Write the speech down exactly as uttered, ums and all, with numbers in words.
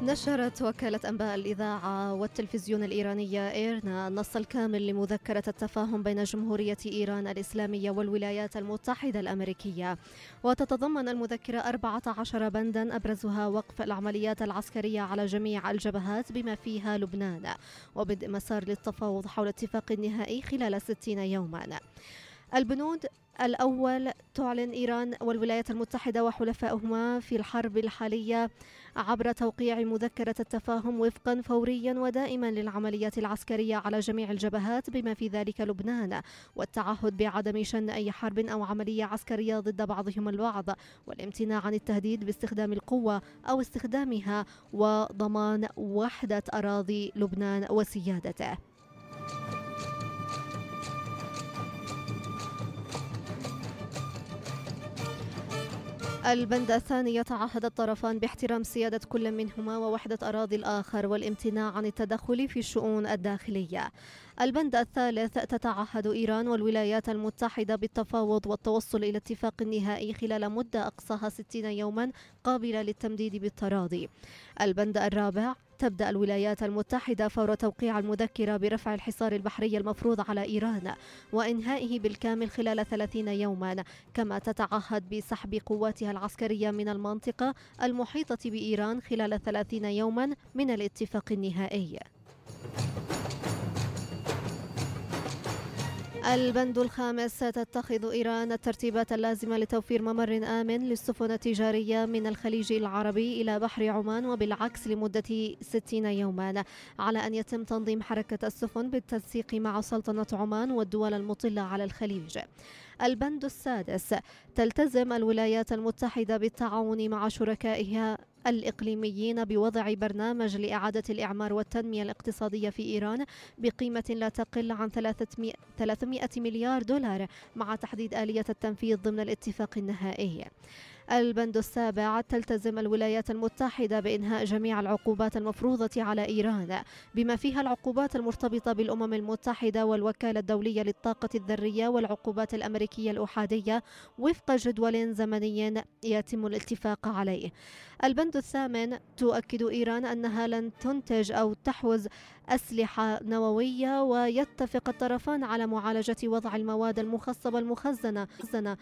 نشرت وكالة أنباء الإذاعة والتلفزيون الإيرانية إيرنا النص الكامل لمذكرة التفاهم بين جمهورية إيران الإسلامية والولايات المتحدة الأمريكية، وتتضمن المذكرة أربعة عشر بندا أبرزها وقف العمليات العسكرية على جميع الجبهات بما فيها لبنان، وبدء مسار للتفاوض حول اتفاق نهائي خلال ستين يوما. البنود: الأول، تعلن إيران والولايات المتحدة وحلفائهما في الحرب الحالية عبر توقيع مذكرة التفاهم وفقا فوريا ودائما للعمليات العسكرية على جميع الجبهات بما في ذلك لبنان، والتعهد بعدم شن أي حرب أو عملية عسكرية ضد بعضهم البعض، والامتناع عن التهديد باستخدام القوة أو استخدامها، وضمان وحدة أراضي لبنان وسيادته. البند الثاني: يتعهد الطرفان باحترام سيادة كل منهما ووحدة أراضي الآخر والامتناع عن التدخل في الشؤون الداخلية. البند الثالث: تتعهد إيران والولايات المتحدة بالتفاوض والتوصل إلى اتفاق نهائي خلال مدة أقصاها ستين يوما قابلة للتمديد بالتراضي. البند الرابع: تبدأ الولايات المتحدة فور توقيع المذكرة برفع الحصار البحري المفروض على إيران وإنهائه بالكامل خلال ثلاثين يوما، كما تتعهد بسحب قواتها العسكرية من المنطقة المحيطة بإيران خلال ثلاثين يوما من الاتفاق النهائي. البند الخامس: تتخذ إيران الترتيبات اللازمة لتوفير ممر آمن للسفن التجارية من الخليج العربي إلى بحر عمان وبالعكس لمدة ستين يوما، على أن يتم تنظيم حركة السفن بالتنسيق مع سلطنة عمان والدول المطلة على الخليج. البند السادس: تلتزم الولايات المتحدة بالتعاون مع شركائها الإقليميين بوضع برنامج لإعادة الإعمار والتنمية الاقتصادية في إيران بقيمة لا تقل عن ثلاثمائة مليار دولار، مع تحديد آلية التنفيذ ضمن الاتفاق النهائي. البند السابع: تلتزم الولايات المتحدة بإنهاء جميع العقوبات المفروضة على إيران بما فيها العقوبات المرتبطة بالأمم المتحدة والوكالة الدولية للطاقة الذرية والعقوبات الأمريكية الأحادية وفق جدول زمني يتم الاتفاق عليه. البند الثامن: تؤكد إيران أنها لن تنتج أو تحوز أسلحة نووية، ويتفق الطرفان على معالجة وضع المواد المخصبة المخزنة